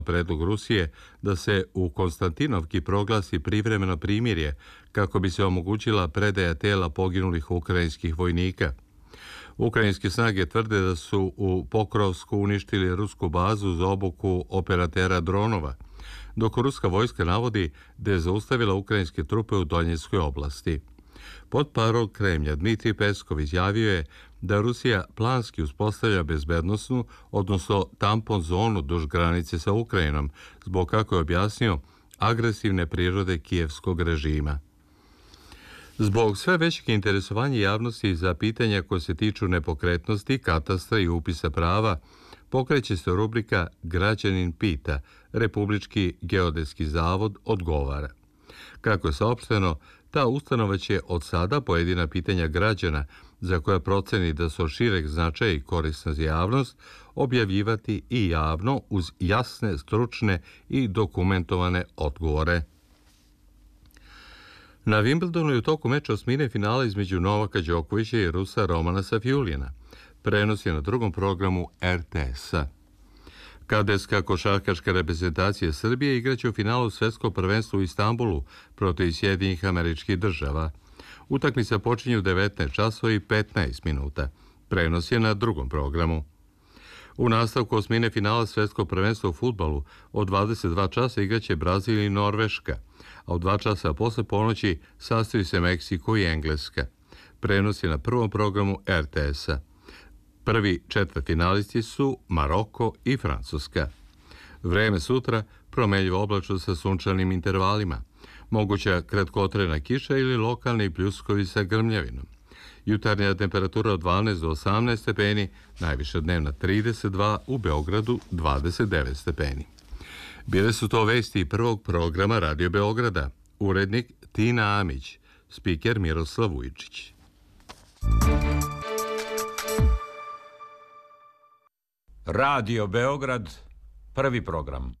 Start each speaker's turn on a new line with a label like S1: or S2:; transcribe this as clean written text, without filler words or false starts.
S1: predlog Rusije da se u Konstantinovki proglasi privremeno primirje kako bi se omogućila predaja tela poginulih ukrajinskih vojnika. Ukrajinske snage tvrde da su u Pokrovsku uništili rusku bazu za obuku operatera dronova, dok ruska vojska navodi da je zaustavila ukrajinske trupe u Donjeckoj oblasti. Potparol Kremlja Dmitrij Peskov izjavio je da Rusija planski uspostavlja bezbednosnu, odnosno tampon zonu duž granice sa Ukrajinom, zbog, kako je objasnio, agresivne prirode kijevskog režima. Zbog sve većeg interesovanja javnosti za pitanja koje se tiču nepokretnosti, katastra i upisa prava, pokreće se rubrika Građanin pita, Republički geodetski zavod odgovara. Kako je saopšteno, ta ustanova će od sada pojedina pitanja građana, za koja proceni da su od šireg značaja i korisna za javnost, objavljivati i javno uz jasne, stručne i dokumentovane odgovore. Na Wimbledonu je u toku meča osmine finala između Novaka Đokovića i Rusa Romana Safiuljina. Prenos je na drugom programu RTS-a. Kadetska košarkaška reprezentacija Srbije igraće u finalu Svetskog prvenstva u Istanbulu protiv Sjedinjenih Američkih Država. Utakmica počinje u 19 časova i 15 minuta. Prenos je na drugom programu. U nastavku osmine finala Svetskog prvenstva u fudbalu od 22 časa igraće Brazil i Norveška, a u 2 časa posle ponoći sastaju se Meksiko i Engleska. Prenos je na prvom programu RTS-a. Prvi četvrtfinalisti su Maroko i Francuska. Vreme sutra promenljivo oblačno sa sunčanim intervalima. Moguća kratkotrajna kiša ili lokalni pljuskovi sa grmljavinom. Jutarnja temperatura od 12 do 18 stepeni, najviša dnevna 32, u Beogradu 29 stepeni. Bile su to vesti prvog programa Radio Beograda. Urednik Tina Amić, spiker Miroslav Vujčić.
S2: Radio Beograd, prvi program.